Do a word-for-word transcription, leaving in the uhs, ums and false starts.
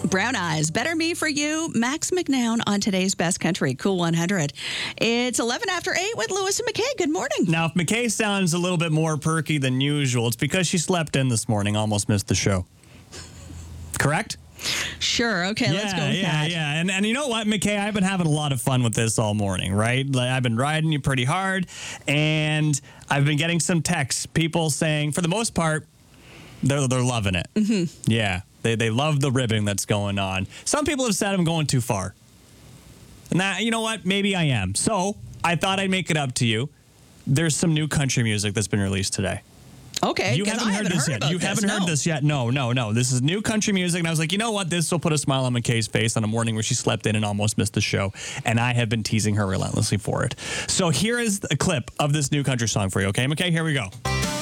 Brown Eyes, Better Me for You, Max McNown on today's Best Country, Cool one hundred. It's eleven after eight with Lewis and McKay. Good morning. Now, if McKay sounds a little bit more perky than usual, it's because she slept in this morning, almost missed the show. Correct? Sure. Okay, yeah, let's go with yeah, that. Yeah, And and you know what, McKay? I've been having a lot of fun with this all morning, right? Like, I've been riding you pretty hard, and I've been getting some texts, people saying, for the most part, they're, they're loving it. Mm-hmm. Yeah. They they love the ribbing that's going on. Some people have said I'm going too far. And that, you know what? Maybe I am. So I thought I'd make it up to you. There's some new country music that's been released today. Okay. You haven't I heard haven't this heard yet. You this, haven't heard no. this yet. No, no, no. This is new country music. And I was like, you know what? This will put a smile on McKay's face on a morning where she slept in and almost missed the show. And I have been teasing her relentlessly for it. So here is a clip of this new country song for you. Okay, McKay? Here we go.